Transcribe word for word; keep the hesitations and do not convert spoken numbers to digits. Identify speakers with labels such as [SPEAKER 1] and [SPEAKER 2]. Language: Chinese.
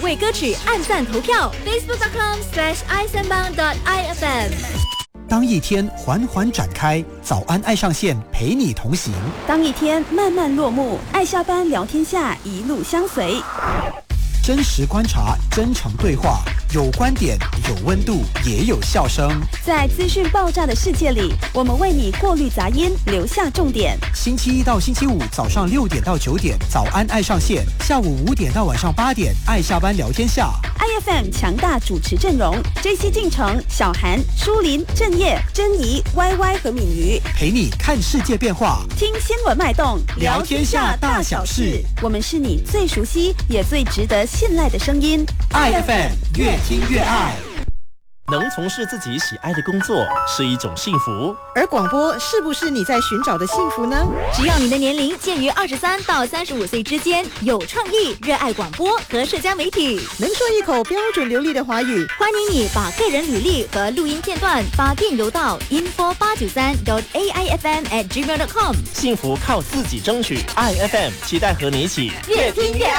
[SPEAKER 1] 为歌曲按赞投票 ，facebook dot com slash i sembang dot i f m。
[SPEAKER 2] 当一天缓缓展开，早安爱上线陪你同行；
[SPEAKER 3] 当一天慢慢落幕，爱下班聊天下一路相随。
[SPEAKER 2] 真实观察，真诚对话，有观点，有温度，也有笑声。
[SPEAKER 3] 在资讯爆炸的世界里，我们为你过滤杂音，留下重点。
[SPEAKER 2] 星期一到星期五早上六点到九点，早安爱上线；下午五点到晚上八点，爱下班聊天下。
[SPEAKER 3] I F M 强大主持阵容 ：J C 进城、小韩、舒林、郑业、珍妮、Y Y 和敏瑜，
[SPEAKER 2] 陪你看世界变化，
[SPEAKER 3] 听新闻脉动，
[SPEAKER 2] 聊天下大小事。
[SPEAKER 3] 我们是你最熟悉也最值得信赖的声音。
[SPEAKER 2] I F M 越听越爱。
[SPEAKER 4] 能从事自己喜爱的工作是一种幸福，
[SPEAKER 5] 而广播是不是你在寻找的幸福呢？
[SPEAKER 1] 只要你的年龄介于二十三到三十五岁之间，有创意，热爱广播和社交媒体，
[SPEAKER 5] 能说一口标准流利的华语，
[SPEAKER 1] 欢迎你把个人履历和录音片段发电邮到 info 八九三 dot a i f m at gmail dot com。
[SPEAKER 4] 幸福靠自己争取。I F M 期待和你一起
[SPEAKER 1] 越听越爱。